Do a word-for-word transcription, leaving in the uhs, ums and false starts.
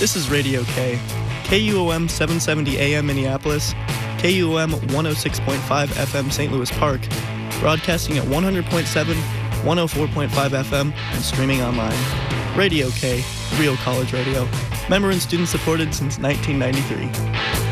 This is Radio K, K U O M seven seventy A M Minneapolis, K U O M one oh six point five F M Saint Louis Park, broadcasting at one hundred point seven, one oh four point five F M, and streaming online. Radio K, real college radio. Member and student supported since nineteen ninety-three.